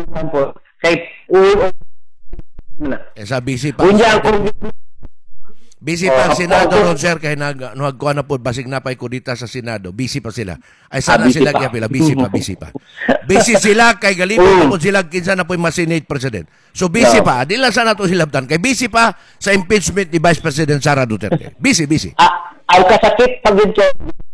po. Kay Sa busy pa. Unya ako Busy pa ang Senado ron, sir, kaya nagkuha na po, basig na pa kudita sa Senado. Busy pa sila. Ay, sana busy sila pa. kaya pila. Busy pa. Busy sila, kay galito na po sila, kinsa na po yung masinate president. So, busy pa. Di lang sana ito hilabtan. Kay busy pa sa impeachment ni Vice President Sara Duterte. Busy. ang kasakit pag